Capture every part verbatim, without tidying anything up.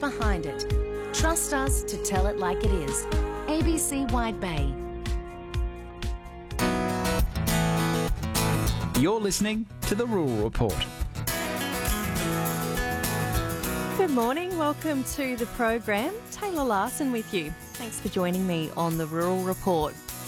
behind it. Trust us to tell it like it is. A B C Wide Bay. You're listening to The Rural Report. Good morning, welcome to the program. Taylor Larson with you. Thanks for joining me on The Rural Report.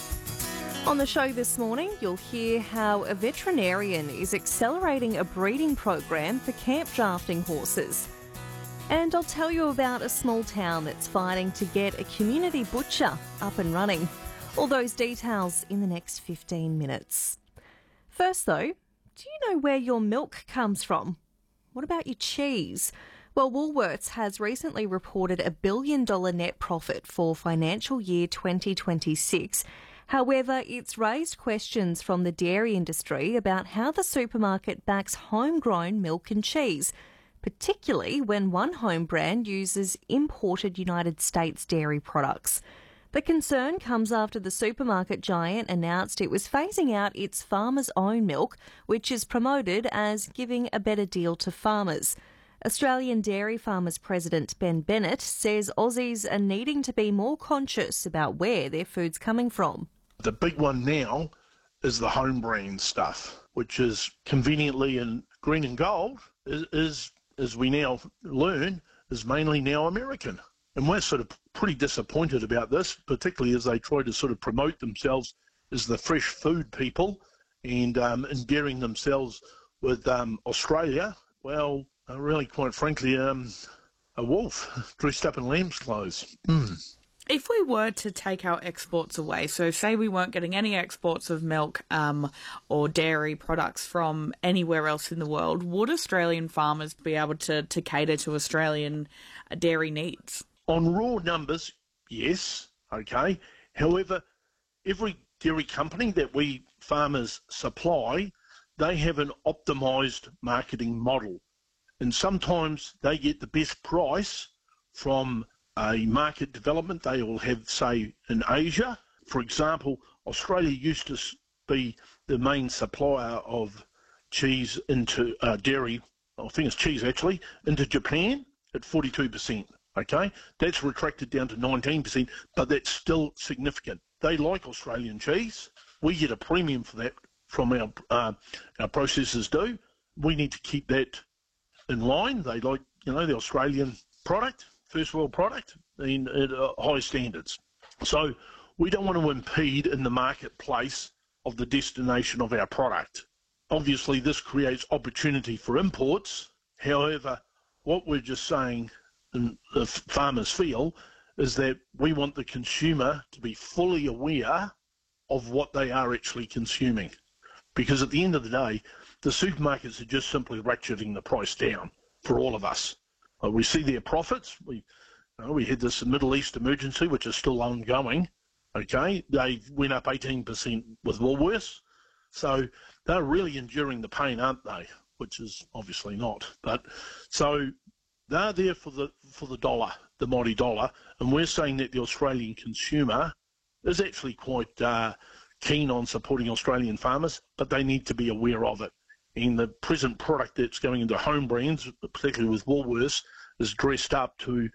On the show this morning, you'll hear how a veterinarian is accelerating a breeding program for camp drafting horses. And I'll tell you about a small town that's fighting to get a community butcher up and running. All those details in the next fifteen minutes. First though, do you know where your milk comes from? What about your cheese? Well, Woolworths has recently reported a billion dollar net profit for financial year twenty twenty-six. However, it's raised questions from the dairy industry about how the supermarket backs homegrown milk and cheese, particularly when one home brand uses imported United States dairy products. The concern comes after the supermarket giant announced it was phasing out its farmers' own milk, which is promoted as giving a better deal to farmers. Australian Dairy Farmers President Ben Bennett says Aussies are needing to be more conscious about where their food's coming from. The big one now is the home brand stuff, which is conveniently in green and gold, is, is as we now learn, is mainly now American. And we're sort of pretty disappointed about this, particularly as they try to sort of promote themselves as the fresh food people and um, endearing themselves with um, Australia. Well, uh, really, quite frankly, um, a wolf dressed up in lamb's clothes. Mm. If we were to take our exports away, so say we weren't getting any exports of milk um, or dairy products from anywhere else in the world, would Australian farmers be able to, to cater to Australian dairy needs? On raw numbers, yes, okay. However, every dairy company that we farmers supply, they have an optimised marketing model. And sometimes they get the best price from a market development they will have, say, in Asia. For example, Australia used to be the main supplier of cheese into uh, dairy, I think it's cheese actually, into Japan at forty-two percent, okay? That's retracted down to nineteen percent, but that's still significant. They like Australian cheese. We get a premium for that from our, uh, our processors do. We need to keep that in line. They like, you know, the Australian product, first world product, and at uh, high standards. So we don't want to impede in the marketplace of the destination of our product. Obviously, this creates opportunity for imports. However, what we're just saying, and the farmers feel, is that we want the consumer to be fully aware of what they are actually consuming. Because at the end of the day, the supermarkets are just simply ratcheting the price down for all of us. Uh, we see their profits. We, you know, we had this Middle East emergency, which is still ongoing. Okay, they went up eighteen percent with Woolworths, so they're really enduring the pain, aren't they? Which is obviously not. But so they're there for the for the dollar, the mighty dollar, and we're saying that the Australian consumer is actually quite uh, keen on supporting Australian farmers, but they need to be aware of it. And the present product that's going into home brands, particularly with Woolworths, is dressed up to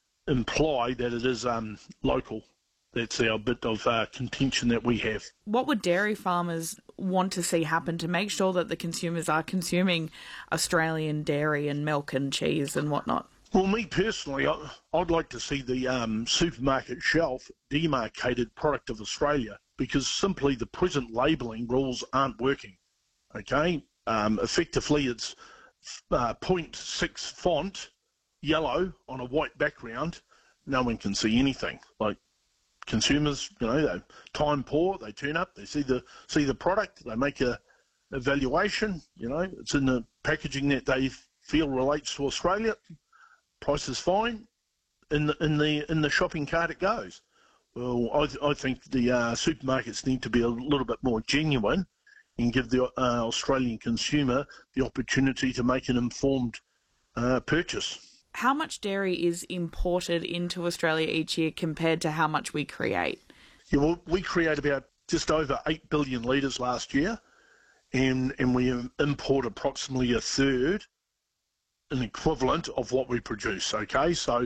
imply that it is um, local. That's our bit of uh, contention that we have. What would dairy farmers want to see happen to make sure that the consumers are consuming Australian dairy and milk and cheese and whatnot? Well, me personally, I, I'd like to see the um, supermarket shelf demarcated product of Australia, because simply the present labelling rules aren't working. Okay? Um, effectively, it's uh, zero point six font, yellow on a white background. No one can see anything. Like consumers, you know, they're time poor. They turn up, they see the see the product, they make a evaluation. You know, it's in the packaging that they feel relates to Australia. Price is fine. In the in the in the shopping cart it goes. Well, I, th- I think the uh, supermarkets need to be a little bit more genuine and give the uh, Australian consumer the opportunity to make an informed uh, purchase. How much dairy is imported into Australia each year compared to how much we create? Yeah, well, we create about just over eight billion litres last year, and, and we import approximately a third, an equivalent of what we produce, okay? So